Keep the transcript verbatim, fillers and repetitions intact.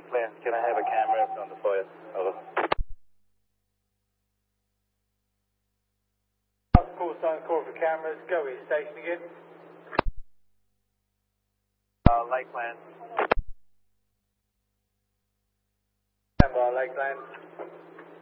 Lakeland, can I have a camera on the foyer? Over. Call sign, call for cameras, go east station again. Uh, Lakeland. Stand by, Lakeland.